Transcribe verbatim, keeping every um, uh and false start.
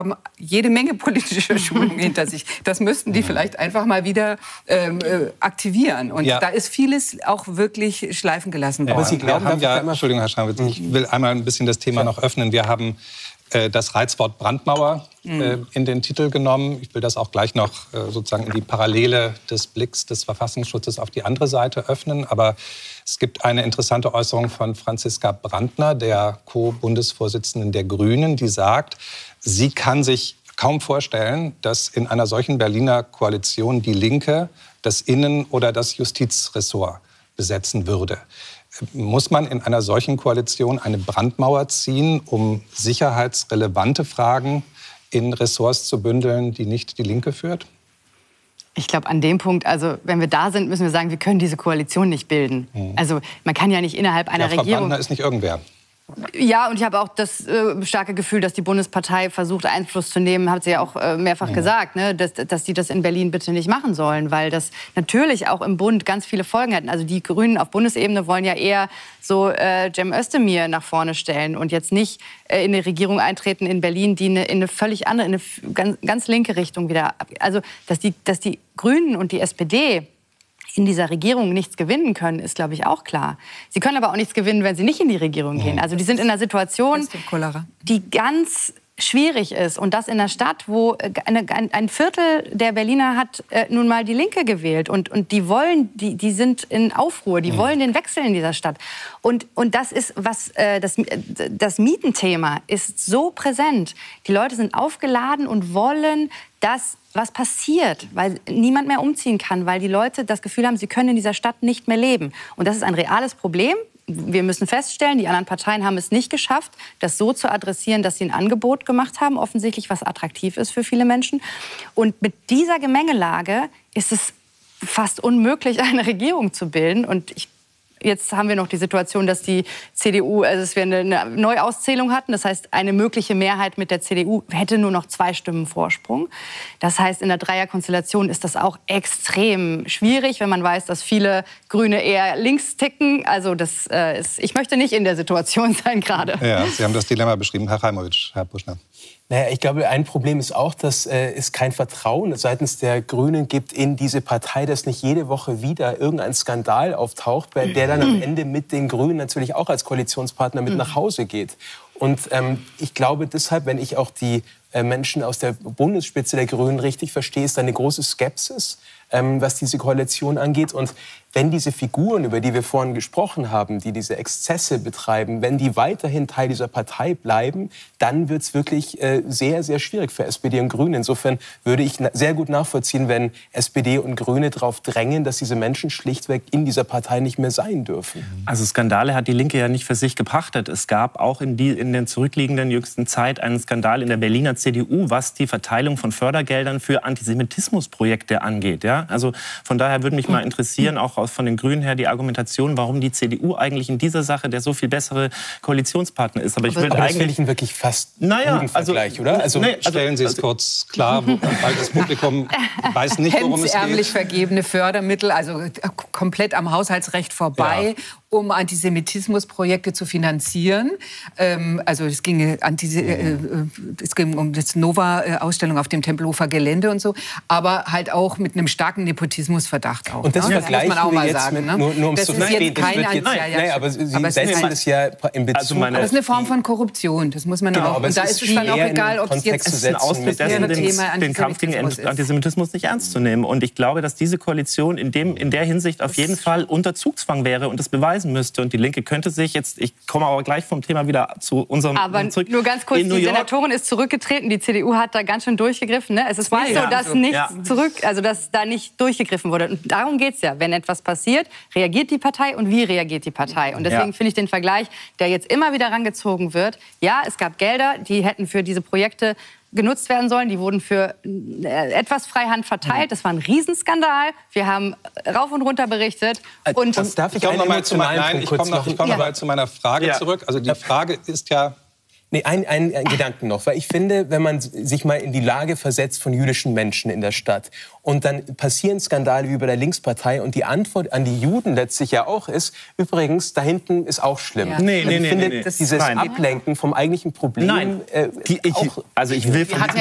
jede Menge politische Schulung hinter sich. Das müssten die vielleicht einfach mal wieder ähm, äh, aktivieren. Und ja. da ist vieles auch wirklich schleifen gelassen worden. Aber Sie glauben, wir haben ja, Entschuldigung, Herr Schramwitz, ich will einmal ein bisschen das Thema noch öffnen. Wir haben äh, das Reizwort Brandmauer äh, in den Titel genommen. Ich will das auch gleich noch äh, sozusagen in die Parallele des Blicks des Verfassungsschutzes auf die andere Seite öffnen. Aber es gibt eine interessante Äußerung von Franziska Brandner, der Co-Bundesvorsitzenden der Grünen, die sagt, sie kann sich kaum vorstellen, dass in einer solchen Berliner Koalition die Linke das Innen- oder das Justizressort besetzen würde. Muss man in einer solchen Koalition eine Brandmauer ziehen, um sicherheitsrelevante Fragen in Ressorts zu bündeln, die nicht die Linke führt? Ich glaube, an dem Punkt, also wenn wir da sind, müssen wir sagen, wir können diese Koalition nicht bilden. Mhm. Also man kann ja nicht innerhalb einer ja, Frau Regierung... Brandner ist nicht irgendwer. Ja, und ich habe auch das äh, starke Gefühl, dass die Bundespartei versucht, Einfluss zu nehmen, hat sie ja auch äh, mehrfach ja. gesagt, ne? dass, dass die das in Berlin bitte nicht machen sollen, weil das natürlich auch im Bund ganz viele Folgen hätten. Also die Grünen auf Bundesebene wollen ja eher so äh, Cem Özdemir nach vorne stellen und jetzt nicht äh, in eine Regierung eintreten in Berlin, die eine, in eine völlig andere, in eine ganz, ganz linke Richtung wieder... Also, dass die, dass die Grünen und die S P D in dieser Regierung nichts gewinnen können, ist, glaube ich, auch klar. Sie können aber auch nichts gewinnen, wenn sie nicht in die Regierung gehen. Also die sind in einer Situation, die ganz schwierig ist. Und das in einer Stadt, wo eine, ein Viertel der Berliner hat äh, nun mal die Linke gewählt. Und, und die wollen, die, die sind in Aufruhr, die wollen den Wechsel in dieser Stadt. Und, und das ist, was, äh, das, das Mietenthema ist so präsent. Die Leute sind aufgeladen und wollen, dass was passiert, weil niemand mehr umziehen kann, weil die Leute das Gefühl haben, sie können in dieser Stadt nicht mehr leben. Und das ist ein reales Problem. Wir müssen feststellen, die anderen Parteien haben es nicht geschafft, das so zu adressieren, dass sie ein Angebot gemacht haben, offensichtlich, was attraktiv ist für viele Menschen. Und mit dieser Gemengelage ist es fast unmöglich, eine Regierung zu bilden. Und ich Jetzt haben wir noch die Situation, dass die C D U, also dass wir eine Neuauszählung hatten. Das heißt, eine mögliche Mehrheit mit der C D U hätte nur noch zwei Stimmen Vorsprung. Das heißt, in der Dreierkonstellation ist das auch extrem schwierig, wenn man weiß, dass viele Grüne eher links ticken. Also das äh, ist, ich möchte nicht in der Situation sein gerade. Ja, Sie haben das Dilemma beschrieben, Herr Reimowitsch, Herr Buschner. Naja, ich glaube, ein Problem ist auch, dass äh, es kein Vertrauen seitens der Grünen gibt in diese Partei, dass nicht jede Woche wieder irgendein Skandal auftaucht, der dann am Ende mit den Grünen natürlich auch als Koalitionspartner mit nach Hause geht. Und ähm, ich glaube deshalb, wenn ich auch die äh, Menschen aus der Bundesspitze der Grünen richtig verstehe, ist da eine große Skepsis, ähm, was diese Koalition angeht. Und wenn diese Figuren, über die wir vorhin gesprochen haben, die diese Exzesse betreiben, wenn die weiterhin Teil dieser Partei bleiben, dann wird es wirklich äh, sehr, sehr schwierig für S P D und Grüne. Insofern würde ich sehr gut nachvollziehen, wenn S P D und Grüne darauf drängen, dass diese Menschen schlichtweg in dieser Partei nicht mehr sein dürfen. Also Skandale hat die Linke ja nicht für sich gepachtet. Es gab auch in, die, in der zurückliegenden jüngsten Zeit einen Skandal in der Berliner C D U, was die Verteilung von Fördergeldern für Antisemitismusprojekte angeht. Ja? Also von daher würde mich mal interessieren, auch von den Grünen her, die Argumentation, warum die C D U eigentlich in dieser Sache der so viel bessere Koalitionspartner ist. Aber ich will aber das eigentlich wirklich fast naja, guten Vergleich, also, oder? Also, nee, also stellen Sie es also, kurz klar, weil das Publikum weiß nicht, worum es geht. Hemdsärmlich vergebene Fördermittel, also komplett am Haushaltsrecht vorbei, ja. um Antisemitismusprojekte zu finanzieren. Ähm, also es ging, Antis äh, es ging um das Nova-Ausstellung auf dem Tempelhofer Gelände und so, aber halt auch mit einem starken Nepotismusverdacht auch. Und das, ne? das vergleichen muss man auch mal sagen. Mit, ne? nur, nur das ist jetzt keine... Jetzt, ja, ja, nein, aber Sie aber setzen das ja in Bezug... Also meine, das ist eine Form von Korruption, das muss man genau, auch... Und da ist es dann auch egal, ob es jetzt... Es ist ein Ausdruck dessen, den, den Kampf gegen Antisemitismus nicht ernst zu nehmen. Und ich glaube, dass diese Koalition in, dem, in der Hinsicht auf jeden Fall unter Zugzwang wäre und das beweisen müsste. Und die Linke könnte sich jetzt... Ich komme aber gleich vom Thema wieder zu unserem... Aber zurück. Nur ganz kurz, die Senatorin ist zurückgetreten, die C D U hat da ganz schön durchgegriffen. Ne? Es ist nicht so, dass, nichts ja. zurück, also dass da nicht durchgegriffen wurde. Und darum geht es ja. Wenn etwas passiert, reagiert die Partei und wie reagiert die Partei? Und deswegen ja. finde ich den Vergleich, der jetzt immer wieder rangezogen wird, ja, es gab Gelder, die hätten für diese Projekte genutzt werden sollen. Die wurden für etwas Freihand verteilt. Das war ein Riesenskandal. Wir haben rauf und runter berichtet. Und das darf ich, ich komme noch mal zu, mein, nein, ich komme noch, ich komm ja. noch mal zu meiner Frage ja. zurück. Also die Frage ist ja, Nee, ein, ein, ein Gedanken noch, weil ich finde, wenn man sich mal in die Lage versetzt von jüdischen Menschen in der Stadt und dann passieren Skandale wie bei der Linkspartei und die Antwort an die Juden letztlich ja auch ist, übrigens, da hinten ist auch schlimm. Ja. Nee, nee, ich nee, finde, nee, nee. dieses Nein. Ablenken vom eigentlichen Problem... Nein, Äh, die, ich, auch also ich will von